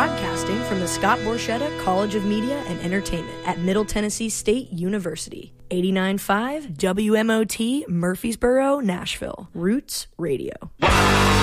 Broadcasting from the Scott Borchetta College of Media and Entertainment at Middle Tennessee State University. 89.5 WMOT Murfreesboro, Nashville. Roots Radio.